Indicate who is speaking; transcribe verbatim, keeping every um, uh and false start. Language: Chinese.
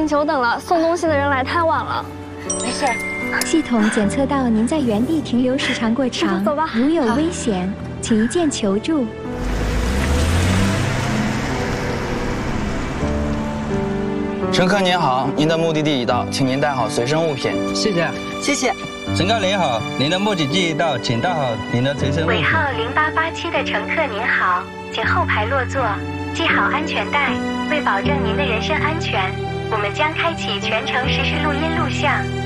Speaker 1: 经久等了，送东西的人来太晚了。
Speaker 2: 没事。
Speaker 3: 系统检测到您在原地停留时长过长，
Speaker 1: 走吧。
Speaker 3: 如有危险，请一键求助。
Speaker 4: 乘客您好，您的目的地已到，请您带好随身物品。
Speaker 5: 谢谢，
Speaker 2: 谢谢。
Speaker 5: 乘客您好，您的目的地已到，请带好您的随身物品。
Speaker 6: 尾号零八八七的乘客您好，请后排落座，系好安全带。为保证您的人身安全，我们将开启全程实时录音录像。